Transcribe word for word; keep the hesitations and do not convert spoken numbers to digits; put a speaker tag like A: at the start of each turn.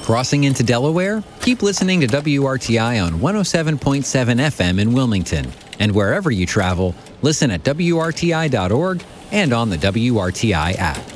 A: Crossing into Delaware? Keep listening to W R T I on one oh seven point seven F M in Wilmington. And wherever you travel, listen at W R T I dot org and on the W R T I app.